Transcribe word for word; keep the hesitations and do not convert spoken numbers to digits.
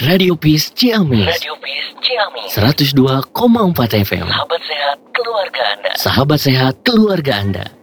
Radio Peace Ciamis. Radio Peace Ciamis. seratus dua koma empat F M. Sahabat sehat keluarga Anda. Sahabat sehat keluarga Anda.